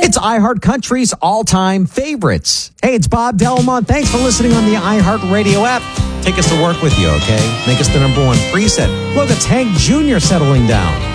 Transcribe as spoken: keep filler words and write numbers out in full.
It's iHeart Country's all-time favorites. Hey, it's Bob Delmont. Thanks for listening on the iHeart Radio app. Take us to work with you, okay? Make us the number one preset. Look, it's Hank Junior settling down.